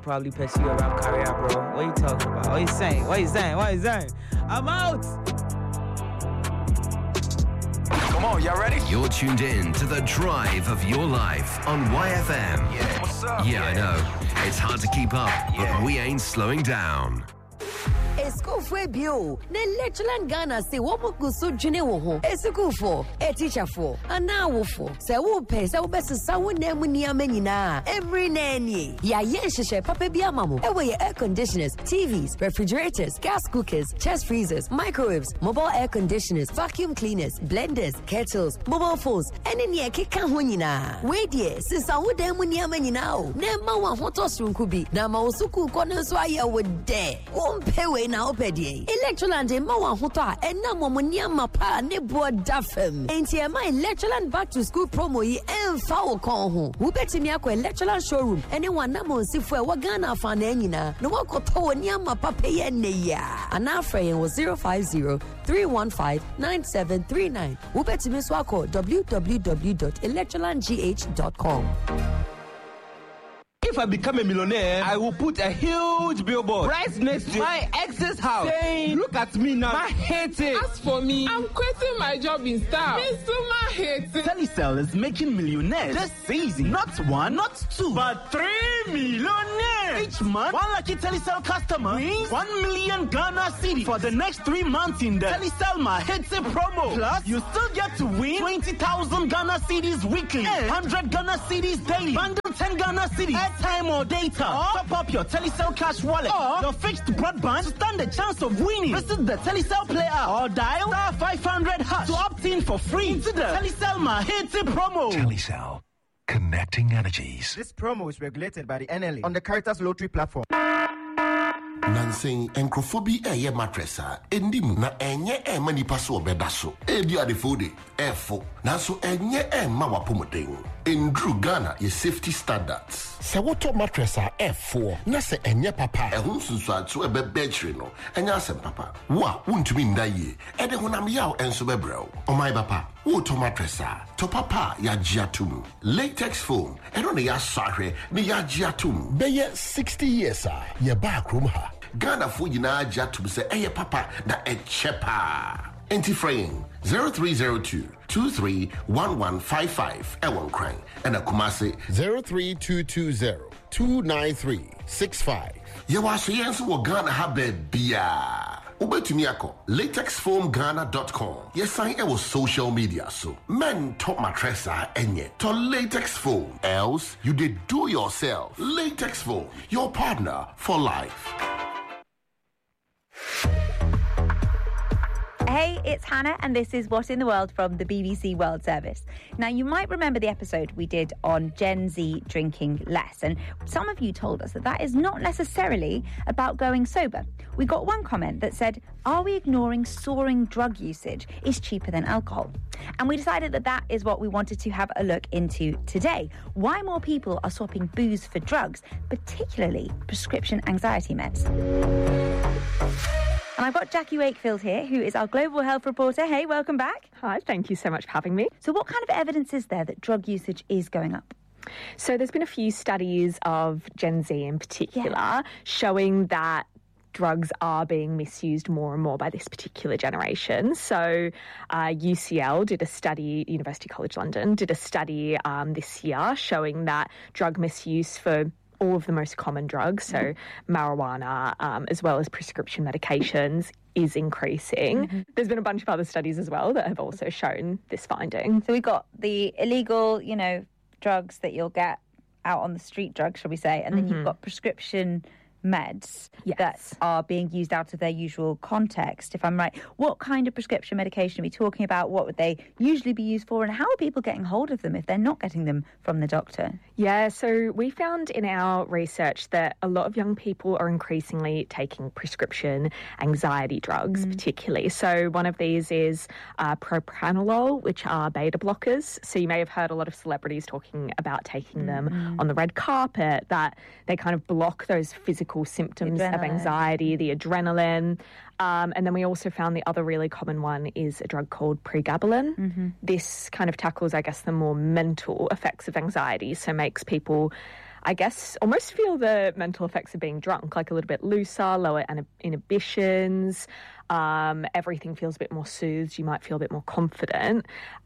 probably pursue a rap career, bro. What are you talking about? What are you saying? What are you saying? What are you saying? I'm out! Come on, y'all ready? You're tuned in to the drive of your life on YFM. Yeah, what's up? Yeah, I know. It's hard to keep up, but we ain't slowing down. School for bio. Ne lecturer Ghana say what go so june wo ho. School for a teacher for and now wo for. Say wo pay say wo best sa wo na mu niam nyina. Every nanny. Ya hyehyehye papa bi amamo. E we air conditioners, TVs, refrigerators, gas cookers, chest freezers, microwaves, mobile air conditioners, vacuum cleaners, blenders, kettles, mobile phones. Any e keka ho nyina. We die since wo dan mu niam nyina o. Na ma wo hoto sunku bi. Na ma wo suku ko no so aye wo de. Wo pay we na opedie Electroland ma wa hoto a ena momonia mapa ne bo dafem enti e ma Electroland back to school promo yi emfa wo kon ho wo betimi akọ Electroland showroom ene wana mo sifo e wa Ghana fa na anyina no wakoto woni amapa peye ne ya ana afreyen wo 050-315-9739 wo betimi so akọ www.electrolandgh.com. If I become a millionaire, I will put a huge billboard right next to my ex's house saying, look at me now, I hate it. As for me, I'm quitting my job in Star. Mr. hate it. Telecel is making millionaires this season. Not one, not two, but 3 millionaires. Each month, one lucky Telecel customer wins 1 million Ghana cedis for the next 3 months in the Telecel Mahetse promo. Plus, you still get to win 20,000 Ghana cedis weekly and 100 Ghana cedis daily. Bundle 10 Ghana cedis. Time or data, top up your Telecel cash wallet or your fixed broadband to stand a chance of winning. Visit the Telecel Play app or dial *500# to opt in for free into the Telecel Mahetse promo. Telecel, connecting energies. This promo is regulated by the NLA on the Caritas Lottery platform. Nansing encrophobia eye matressa endim na enye manipa so obeda so edi adefode efo nanso enye ma wapomoden endru Ghana ye safety standards se woto matressa efo na se enye papa ehun sunsu ato ebebechre no enya asem papa wa wuntumi ndaye ede honam yaw enso bebrɛw omai papa woto matressa to papa ya giatum latex foam eno ne ya sahwe ne ya giatum beye 60 years ye back room ha Ghana for yina jatum se eye papa na echepa. Enti fraying 0302-231155 ewon crying and a Kumasi 03220-29365. Yawaso yensu wo Ghana habe bia. Ubetumi akọ latexfoamghana.com. Yesan ewo social media so. Men top matressa enye to latex foam. Else you did do yourself. Latex foam, your partner for life. Hey, it's Hannah, and this is What in the World from the BBC World Service. Now, you might remember the episode we did on Gen Z drinking less, and some of you told us that that is not necessarily about going sober. We got one comment that said, are we ignoring soaring drug usage is cheaper than alcohol? And we decided that that is what we wanted to have a look into today. Why more people are swapping booze for drugs, particularly prescription anxiety meds. And I've got Jackie Wakefield here, who is our global health reporter. Hey, welcome back. Hi, thank you so much for having me. So what kind of evidence is there that drug usage is going up? So there's been a few studies of Gen Z in particular showing that drugs are being misused more and more by this particular generation. So UCL did a study, University College London, did a study this year showing that drug misuse for all of the most common drugs, so marijuana, as well as prescription medications, is increasing. There's been a bunch of other studies as well that have also shown this finding. So we've got the illegal, drugs that you'll get out on the street, drugs, shall we say, and then you've got prescription meds that are being used out of their usual context, if I'm right. What kind of prescription medication are we talking about? What would they usually be used for? And how are people getting hold of them if they're not getting them from the doctor? Yeah, so we found in our research that a lot of young people are increasingly taking prescription anxiety drugs, particularly. So one of these is propranolol, which are beta blockers. So you may have heard a lot of celebrities talking about taking them on the red carpet, that they kind of block those physical symptoms of anxiety, the adrenaline. And then we also found the other really common one is a drug called pregabalin. This kind of tackles, I guess, the more mental effects of anxiety, so makes people I guess, almost feel the mental effects of being drunk, like a little bit looser, lower inhibitions. Everything feels a bit more soothed. You might feel a bit more confident.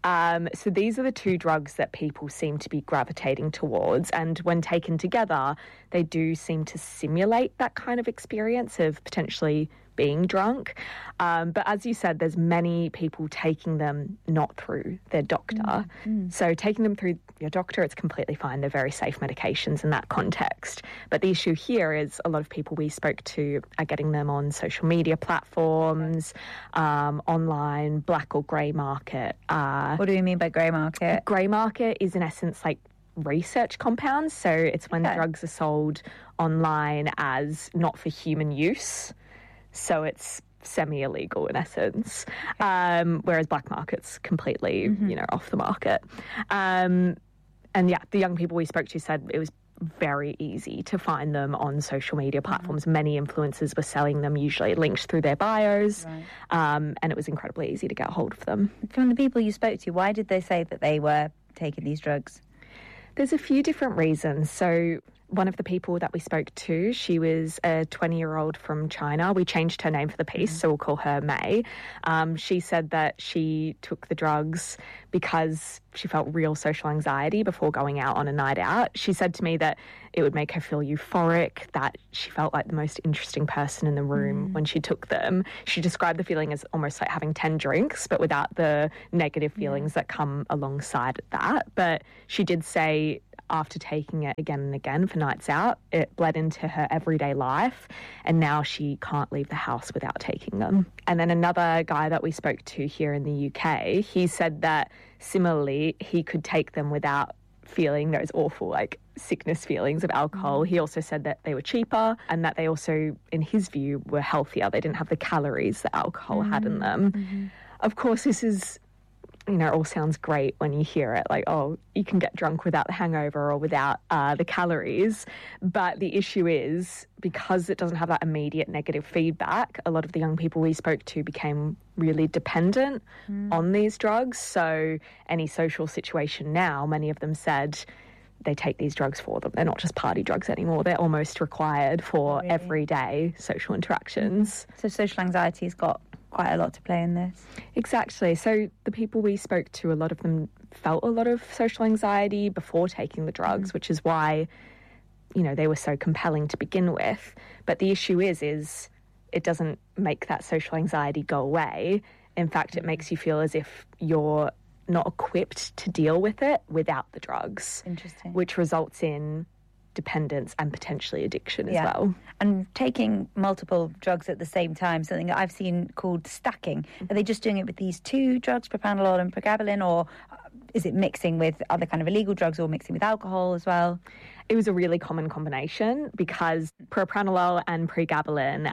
So these are the two drugs that people seem to be gravitating towards. And when taken together, they do seem to simulate that kind of experience of potentially being drunk. But as you said, there's many people taking them not through their doctor. So taking them through your doctor, it's completely fine. They're very safe medications in that context. But the issue here is a lot of people we spoke to are getting them on social media platforms, online, black or grey market. What do you mean by grey market? Grey market is in essence like research compounds. So it's when drugs are sold online as not for human use. So it's semi-illegal in essence, whereas black market's completely, off the market. And the young people we spoke to said it was very easy to find them on social media platforms. Many influencers were selling them, usually linked through their bios, and it was incredibly easy to get hold of them. From the people you spoke to, why did they say that they were taking these drugs? There's a few different reasons. So one of the people that we spoke to, she was a 20-year-old from China. We changed her name for the piece, so we'll call her May. She said that she took the drugs because she felt real social anxiety before going out on a night out. She said to me that it would make her feel euphoric, that she felt like the most interesting person in the room when she took them. She described the feeling as almost like having 10 drinks, but without the negative feelings that come alongside that. But she did say after taking it again and again for nights out, it bled into her everyday life, and now she can't leave the house without taking them. And then another guy that we spoke to here in the UK, he said that similarly he could take them without feeling those awful like sickness feelings of alcohol. He also said that they were cheaper and that they also, in his view, were healthier. They didn't have the calories that alcohol had in them. Of course, this is, it all sounds great when you hear it, like, oh, you can get drunk without the hangover or without the calories. But the issue is, because it doesn't have that immediate negative feedback, a lot of the young people we spoke to became really dependent on these drugs. So any social situation now, many of them said they take these drugs for them. They're not just party drugs anymore. They're almost required for everyday social interactions. So social anxiety's got quite a lot to play in this. Exactly. So the people we spoke to, a lot of them felt a lot of social anxiety before taking the drugs, which is why, they were so compelling to begin with. But the issue is it doesn't make that social anxiety go away. In fact, it makes you feel as if you're not equipped to deal with it without the drugs. Interesting. Which results in dependence and potentially addiction as well. And taking multiple drugs at the same time, something that I've seen called stacking. Are they just doing it with these two drugs, propranolol and pregabalin, or is it mixing with other kind of illegal drugs or mixing with alcohol as well? It was a really common combination because propranolol and pregabalin,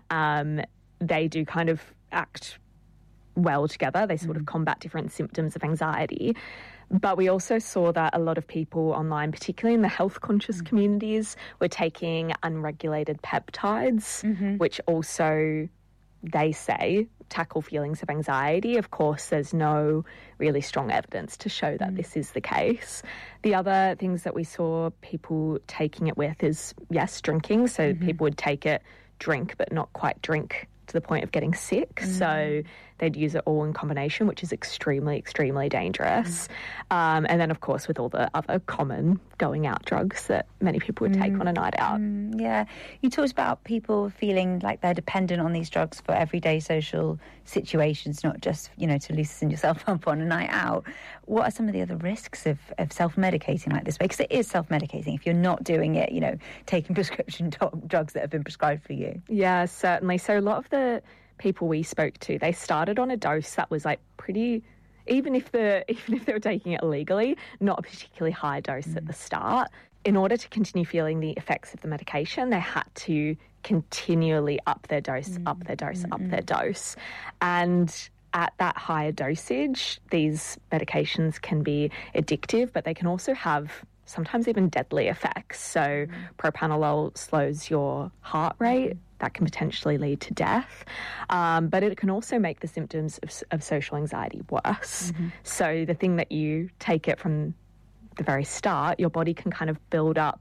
they do kind of act well together. They sort of combat different symptoms of anxiety. But we also saw that a lot of people online, particularly in the health-conscious communities, were taking unregulated peptides, which also, they say, tackle feelings of anxiety. Of course, there's no really strong evidence to show that this is the case. The other things that we saw people taking it with is, yes, drinking. So people would take it, drink, but not quite drink to the point of getting sick. So they'd use it all in combination, which is extremely, extremely dangerous. And then, of course, with all the other common going out drugs that many people would take on a night out. Yeah. You talked about people feeling like they're dependent on these drugs for everyday social situations, not just, to loosen yourself up on a night out. What are some of the other risks of self-medicating like this way? Because it is self-medicating if you're not doing it, taking prescription drugs that have been prescribed for you. Yeah, certainly. So a lot of the people we spoke to, they started on a dose that was like pretty, even if they were taking it illegally, not a particularly high dose at the start. In order to continue feeling the effects of the medication, they had to continually up their dose, up their dose, up their dose. And at that higher dosage, these medications can be addictive, but they can also have sometimes even deadly effects. So propranolol slows your heart rate. That can potentially lead to death. But it can also make the symptoms of social anxiety worse. So the thing that you take it from the very start, your body can kind of build up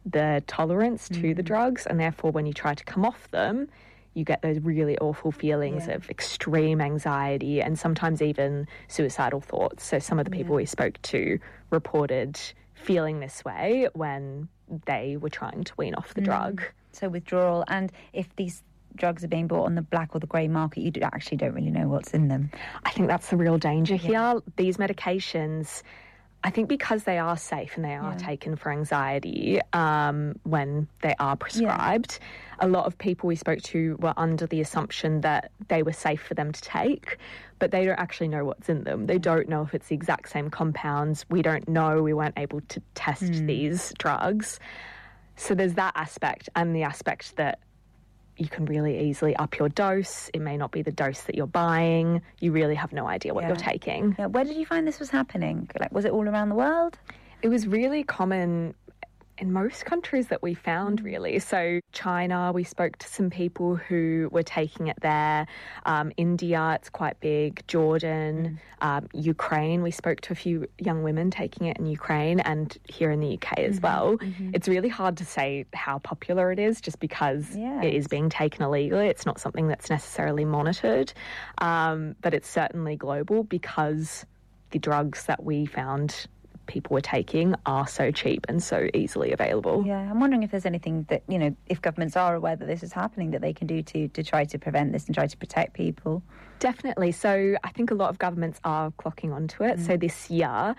the tolerance to the drugs, and therefore when you try to come off them, you get those really awful feelings of extreme anxiety and sometimes even suicidal thoughts. So some of the people we spoke to reported feeling this way when they were trying to wean off the drug. So withdrawal, and if these drugs are being bought on the black or the grey market, you actually don't really know what's in them. I think that's the real danger here. These medications, I think because they are safe and they are taken for anxiety when they are prescribed, a lot of people we spoke to were under the assumption that they were safe for them to take, but they don't actually know what's in them. They don't know if it's the exact same compounds. We don't know. We weren't able to test these drugs. So there's that aspect, and the aspect that you can really easily up your dose. It may not be the dose that you're buying. You really have no idea what you're taking. Yeah. Where did you find this was happening? Like, was it all around the world? It was really common in most countries that we found, really. So China, we spoke to some people who were taking it there. India, it's quite big. Jordan, Ukraine, we spoke to a few young women taking it in Ukraine, and here in the UK as well. It's really hard to say how popular it is just because it is being taken illegally. It's not something that's necessarily monitored, but it's certainly global because the drugs that we found people were taking are so cheap and so easily available. Yeah, I'm wondering if there's anything that, you know, if governments are aware that this is happening, that they can do to try to prevent this and try to protect people. Definitely. So I think a lot of governments are clocking onto it. So this year,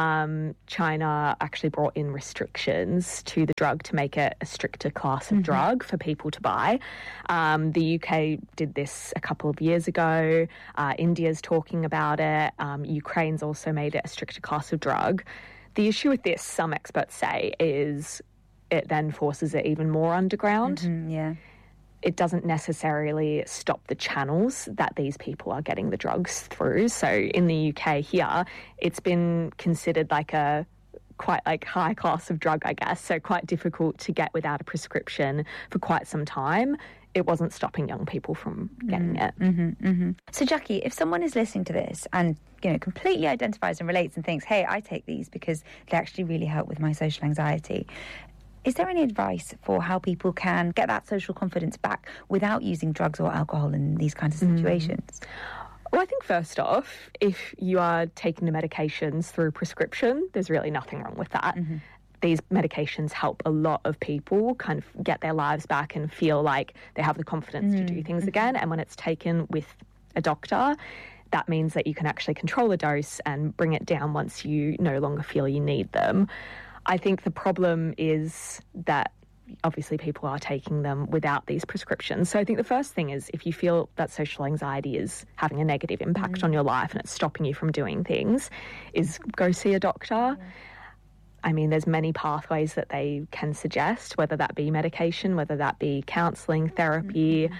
China actually brought in restrictions to the drug to make it a stricter class of drug for people to buy. The UK did this a couple of years ago. India's talking about it. Ukraine's also made it a stricter class of drug. The issue with this, some experts say, is it then forces it even more underground. It doesn't necessarily stop the channels that these people are getting the drugs through. So in the UK here, it's been considered like a quite like high class of drug, I guess, so quite difficult to get without a prescription for quite some time. It wasn't stopping young people from getting it. So Jackie, if someone is listening to this and, you know, completely identifies and relates and thinks, hey, I take these because they actually really help with my social anxiety, is there any advice for how people can get that social confidence back without using drugs or alcohol in these kinds of situations? Well, I think first off, if you are taking the medications through prescription, there's really nothing wrong with that. These medications help a lot of people kind of get their lives back and feel like they have the confidence to do things again. And when it's taken with a doctor, that means that you can actually control the dose and bring it down once you no longer feel you need them. I think the problem is that obviously people are taking them without these prescriptions. So I think the first thing is, if you feel that social anxiety is having a negative impact on your life and it's stopping you from doing things, is go see a doctor. I mean, there's many pathways that they can suggest, whether that be medication, whether that be counselling, therapy,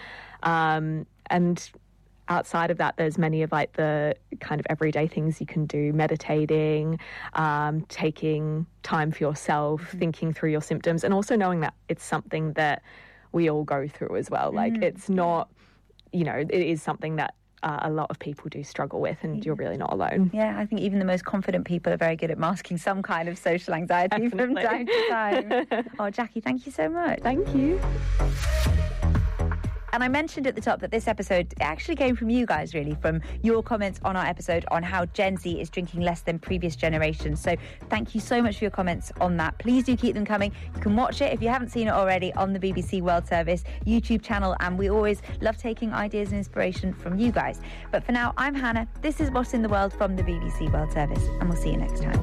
and outside of that, there's many of like the kind of everyday things you can do, meditating, taking time for yourself, thinking through your symptoms, and also knowing that it's something that we all go through as well. Like it's not, you know, it is something that a lot of people do struggle with, and you're really not alone. Yeah, I think even the most confident people are very good at masking some kind of social anxiety from time to time. Oh, Jackie, thank you so much. Thank you. And I mentioned at the top that this episode actually came from you guys, really, from your comments on our episode on how Gen Z is drinking less than previous generations. So thank you so much for your comments on that. Please do keep them coming. You can watch it, if you haven't seen it already, on the BBC World Service YouTube channel. And we always love taking ideas and inspiration from you guys. But for now, I'm Hannah. This is What's in the World from the BBC World Service. And we'll see you next time.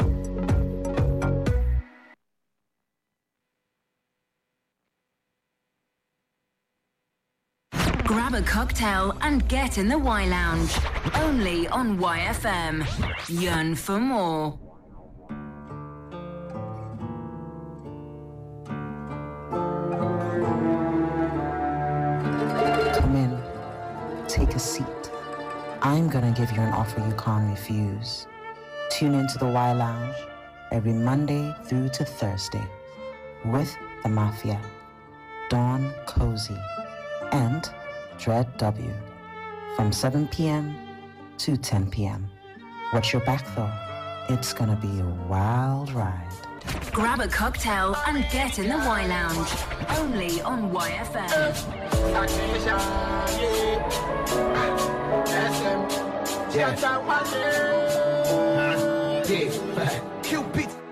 Grab a cocktail and get in the Y Lounge. Only on YFM. Yearn for more. Come in. Take a seat. I'm gonna give you an offer you can't refuse. Tune into the Y Lounge every Monday through to Thursday with the Mafia, Dawn Cozy, and Dread W from 7 p.m. to 10 p.m. Watch your back though. It's gonna be a wild ride. Grab a cocktail and get in the Y Lounge. Only on YFM. Cupid.